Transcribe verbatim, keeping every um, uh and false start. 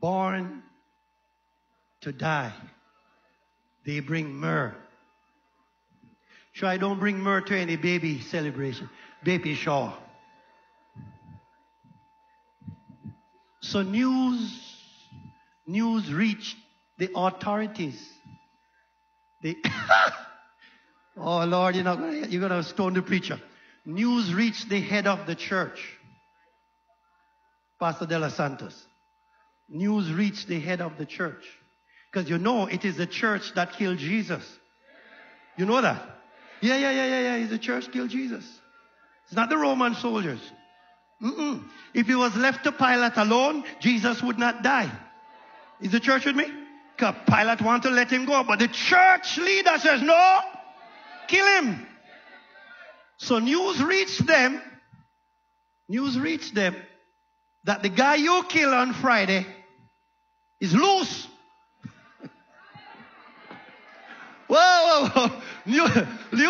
born to die. They bring myrrh. Sure, I don't bring myrrh to any baby celebration, baby shower. So news, news reached the authorities. They, oh Lord, you're not gonna, you're gonna stone the preacher. News reached the head of the church, Pastor De Los Santos. News reached the head of the church. Because you know it is the church that killed Jesus. You know that? Yeah, yeah, yeah, yeah, yeah. It's the church killed Jesus. It's not the Roman soldiers. Mm-mm. If he was left to Pilate alone, Jesus would not die. Is the church with me? Because Pilate wanted to let him go. But the church leader says, no, kill him. So news reached them. News reached them that the guy you killed on Friday is loose. Whoa, whoa, whoa.